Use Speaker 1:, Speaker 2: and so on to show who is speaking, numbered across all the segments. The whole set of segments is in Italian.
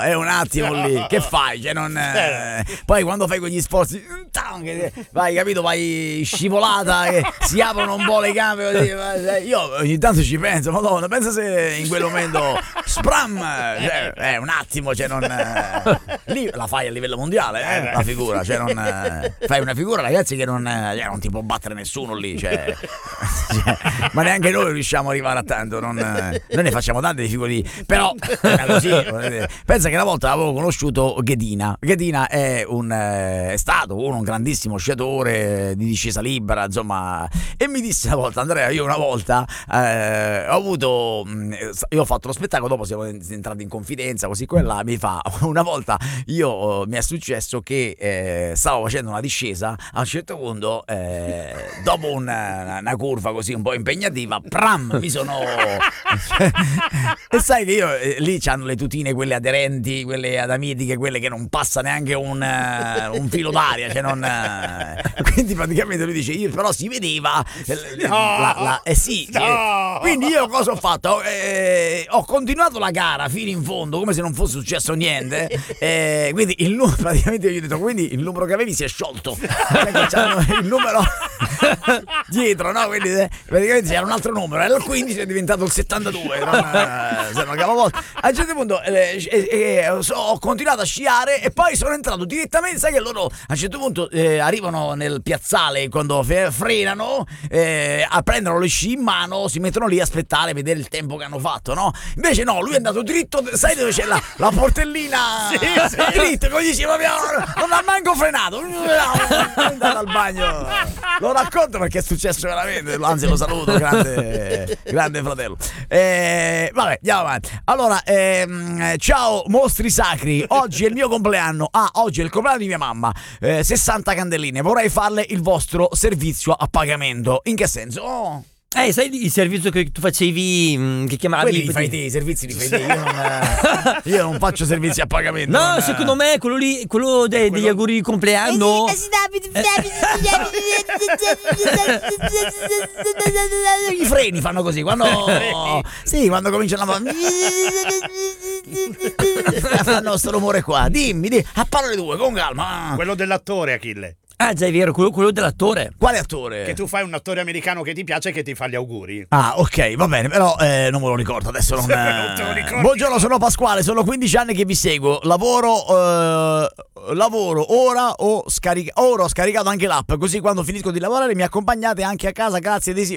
Speaker 1: è un attimo lì, che fai? Cioè non, poi quando fai quegli sforzi, vai, capito, vai scivolata e si aprono un po' le gambe così, io ogni tanto ci penso, madonna, pensa se in quel momento spram, cioè, un attimo, cioè non, lì la fai a livello mondiale, la figura, cioè non, fai una figura, ragazzi, che non ti può battere nessuno lì, cioè, ma neanche noi riusciamo ad arrivare a tanto, noi ne facciamo tante di figure, però è così. Pensa che una volta avevo conosciuto Ghedina è stato un grandissimo sciatore di discesa libera, insomma, e mi disse una volta: Andrea, io una volta io ho fatto lo spettacolo, dopo siamo entrati in confidenza, così quella mi fa, una volta mi è successo che stavo facendo una discesa, a un certo punto dopo una curva così un po' impegnativa, mi sono e sai che io lì c'hanno le tutine, quelle aderenti, quelle adamitiche, quelle che non passa neanche un filo d'aria, cioè non, quindi praticamente lui dice, io però si vedeva sì, quindi io cosa ho fatto? Ho continuato la gara fino in fondo come se non fosse successo niente, quindi il numero, praticamente io ho detto, quindi il numero che avevi si è sciolto, c'hanno il numero dietro, no? Quindi praticamente c'era un altro numero, era il 15, è diventato il 72, a un certo punto ho continuato a sciare e poi sono entrato direttamente, sai che loro a un certo punto arrivano nel piazzale quando frenano, prendono le sci in mano, si mettono lì a aspettare, vedere il tempo che hanno fatto, no? Invece no, lui è andato dritto, sai dove c'è la portellina? Sì. Dritto, così non ha manco frenato, è andato al bagno. Lo racconto perché è successo veramente, anzi lo saluto, grande fratello. Vabbè, andiamo avanti. Allora, ciao mostri sacri, oggi è il mio compleanno. Oggi è il compleanno di mia mamma, 60 candeline, vorrei farle il vostro servizio a pagamento. In che senso?
Speaker 2: Sai il servizio che tu facevi, che chiamavi?
Speaker 1: Quelli li fai te, i servizi li fai te, io non faccio servizi a pagamento.
Speaker 2: No, secondo me quello degli auguri di compleanno.
Speaker 1: I freni fanno così, quando cominciano fanno sto rumore qua. Dimmi, a parole tue, con calma.
Speaker 3: Quello dell'attore, Achille.
Speaker 2: Già è vero, quello dell'attore.
Speaker 1: Quale attore?
Speaker 3: Che tu fai un attore americano che ti piace e che ti fa gli auguri.
Speaker 1: Ok, va bene, però non me lo ricordo adesso. Non te lo ricordi. Buongiorno, sono Pasquale, sono 15 anni che vi seguo. Lavoro ora ho scaricato anche l'app, così quando finisco di lavorare mi accompagnate anche a casa, grazie Desi.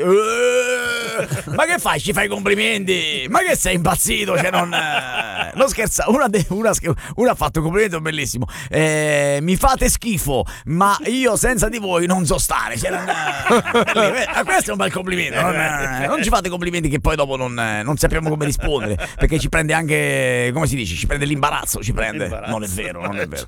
Speaker 1: Ma che fai? Ci fai complimenti? Ma che sei impazzito? Cioè non scherza. Una ha fatto un complimento bellissimo. Mi fate schifo, ma io senza di voi non so stare. Cioè, questo è un bel complimento. Non ci fate complimenti che poi dopo non sappiamo come rispondere, perché ci prende anche, come si dice, ci prende l'imbarazzo, Non è vero.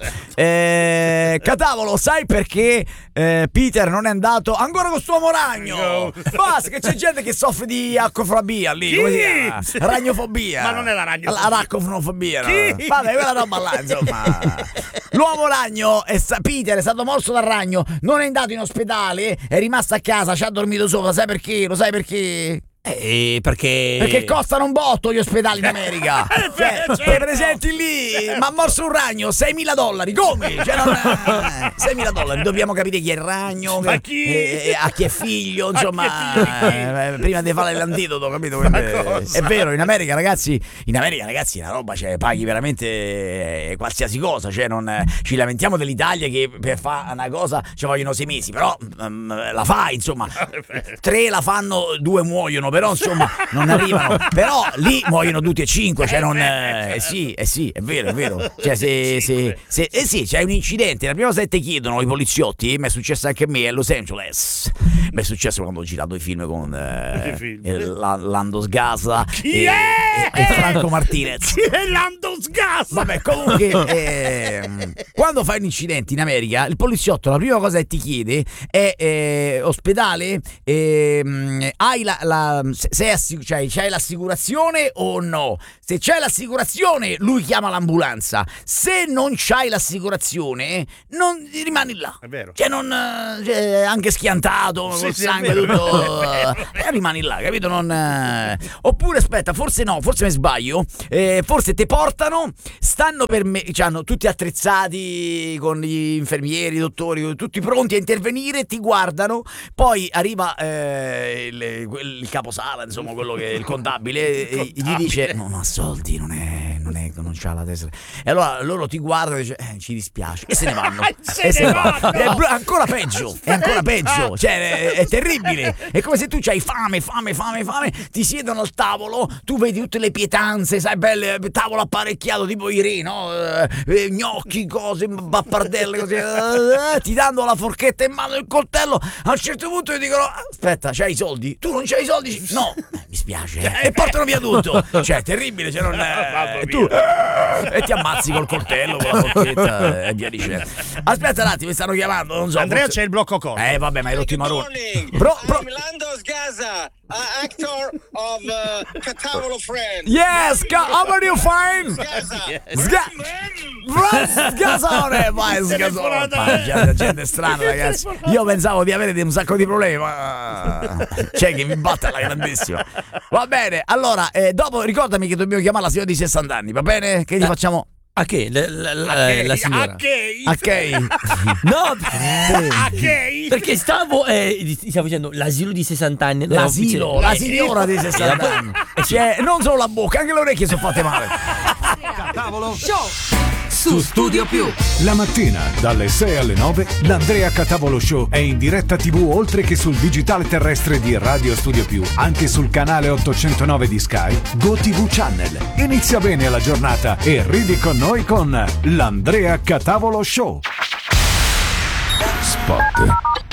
Speaker 1: Catavolo, sai perché Peter non è andato ancora con suo uomo ragno? Basta, che c'è gente che soffre di acrofobia lì, come si chiama? Ragnofobia.
Speaker 3: Ma non è la ragno.
Speaker 1: La racconofobia, no? Vabbè, quella roba là, insomma. L'uomo ragno Peter è stato morso dal ragno, non è andato in ospedale, è rimasto a casa, ci ha dormito sopra, sai perché? Lo sai perché?
Speaker 2: Perché
Speaker 1: costano un botto gli ospedali in America.
Speaker 3: Certo.
Speaker 1: Te presenti lì, ma ha morso un ragno, $6.000. Come? Cioè $6.000, dobbiamo capire chi è il ragno, a chi è figlio, insomma, prima di fare l'antidoto, capito? È vero, in America ragazzi la roba, cioè, paghi veramente qualsiasi cosa, cioè non ci lamentiamo dell'Italia che per fare una cosa ci vogliono 6 mesi, però la fai, insomma, 3 la fanno, 2 muoiono, però insomma non arrivano, però lì muoiono tutti e 5, cioè non sì, è vero, cioè se c'è un incidente, la prima cosa che ti chiedono i poliziotti, mi è successo anche a me a Los Angeles, mi è successo quando ho girato i film con Lando Sgasa e Franco Martinez.
Speaker 3: Chi è Lando Sgasa?
Speaker 1: Vabbè, comunque quando fai un incidente in America, il poliziotto la prima cosa che ti chiede è ospedale, hai c'hai l'assicurazione o no? Se c'hai l'assicurazione lui chiama l'ambulanza, se non c'hai l'assicurazione non rimani là,
Speaker 3: è vero,
Speaker 1: cioè non anche schiantato col sangue tutto rimani là, capito? Oppure aspetta, forse forse mi sbaglio, forse te portano, stanno per me, cioè hanno tutti attrezzati con gli infermieri, i dottori, tutti pronti a intervenire, ti guardano, poi arriva il caposala, insomma quello che è il contabile, e gli dice non ha soldi, non c'ha la testa, e allora loro ti guardano e dice ci dispiace, e se ne vanno. È ancora peggio, cioè è terribile, è come se tu c'hai fame, ti siedono al tavolo, tu vedi tutte le pietanze, sai, belle, tavolo apparecchiato tipo i re, no? Gnocchi, cose, bappardelle, così, ti danno la forchetta in mano e il coltello, a un certo punto ti dicono aspetta, c'hai i soldi? Tu non c'hai i soldi? No, mi spiace, e portano via tutto, cioè è terribile, cioè non tu e ti ammazzi col coltello, con la forchetta e via dicendo. Aspetta un attimo, mi stanno chiamando, non so.
Speaker 3: Andrea, c'è il blocco cosa.
Speaker 1: Vabbè, ma hai rotto i maroni.
Speaker 4: I'm Lando Sgaza, actor of Catavolo Friend.
Speaker 1: Yes, how are you fine? Sgasone, vai Sgasone. La gente è strana, ragazzi. Io pensavo di avere un sacco di problemi, ma c'è che mi batte alla grandissima. Va bene, allora, dopo ricordami che dobbiamo chiamare la signora di 60 anni, va bene? Che gli facciamo?
Speaker 2: A che? La signora?
Speaker 1: A che?
Speaker 2: No,
Speaker 3: A che?
Speaker 2: perché stavo dicendo l'asilo di 60 anni.
Speaker 1: L'asilo, la signora di 60 anni. Cioè, non solo la bocca, anche le orecchie sono fatte male.
Speaker 5: Catavolo Show su Studio Più. La mattina dalle 6 alle 9 l'Andrea Catavolo Show è in diretta TV oltre che sul digitale terrestre di Radio Studio Più, anche sul canale 809 di Sky, GoTV Channel. Inizia bene la giornata e ridi con noi con l'Andrea Catavolo Show. Spot.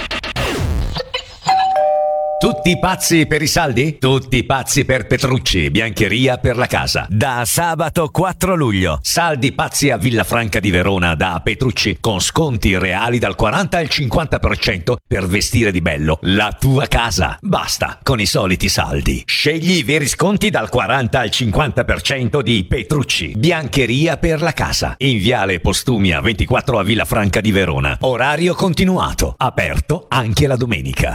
Speaker 6: Tutti pazzi per i saldi? Tutti pazzi per Petrucci, biancheria per la casa. Da sabato 4 luglio. Saldi pazzi a Villafranca di Verona da Petrucci, con sconti reali dal 40 al 50% per vestire di bello la tua casa. Basta con i soliti saldi. Scegli i veri sconti dal 40 al 50% di Petrucci, biancheria per la casa. In Viale Postumia 24 a Villafranca di Verona. Orario continuato, aperto anche la domenica.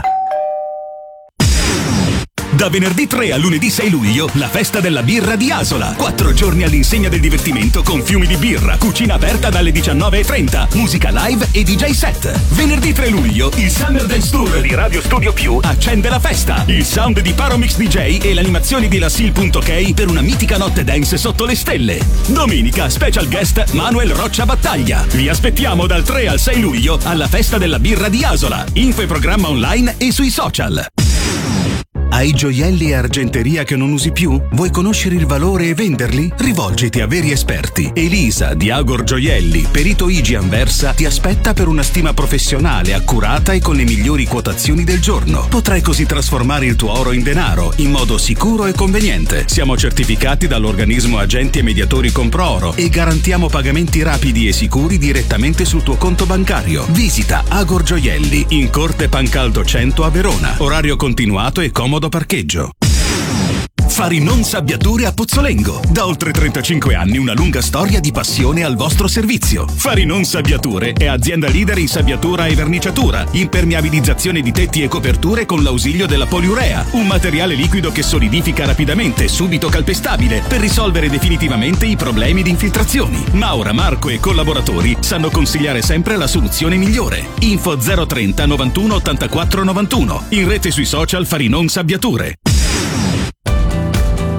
Speaker 7: Da venerdì 3 a lunedì 6 luglio, la festa della birra di Asola. 4 giorni all'insegna del divertimento con fiumi di birra, cucina aperta dalle 19:30, musica live e DJ set. Venerdì 3 luglio, il Summer Dance Tour di Radio Studio Più accende la festa. Il sound di Paromix DJ e l'animazione di Lassil.k per una mitica notte dance sotto le stelle. Domenica, special guest Manuel Roccia Battaglia. Vi aspettiamo dal 3 al 6 luglio alla festa della birra di Asola. Info e programma online e sui social. Hai gioielli e argenteria che non usi più? Vuoi conoscere il valore e venderli? Rivolgiti a veri esperti. Elisa di Agor Gioielli, perito Igi Anversa, ti aspetta per una stima professionale, accurata e con le migliori quotazioni del giorno. Potrai così trasformare il tuo oro in denaro in modo sicuro e conveniente. Siamo certificati dall'organismo Agenti e Mediatori Comprooro e garantiamo pagamenti rapidi e sicuri direttamente sul tuo conto bancario. Visita Agor Gioielli in Corte Pancaldo 100 a Verona. Orario continuato e comodo parcheggio. Farinon Sabbiature a Pozzolengo. Da oltre 35 anni una lunga storia di passione al vostro servizio. Farinon Sabbiature è azienda leader in sabbiatura e verniciatura, impermeabilizzazione di tetti e coperture con l'ausilio della poliurea, un materiale liquido che solidifica rapidamente, subito calpestabile, per risolvere definitivamente i problemi di infiltrazioni. Maura, Marco e collaboratori sanno consigliare sempre la soluzione migliore. Info 030 91 84 91. In rete sui social Farinon Sabbiature.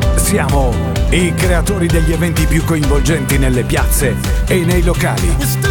Speaker 5: Siamo i creatori degli eventi più coinvolgenti nelle piazze e nei locali.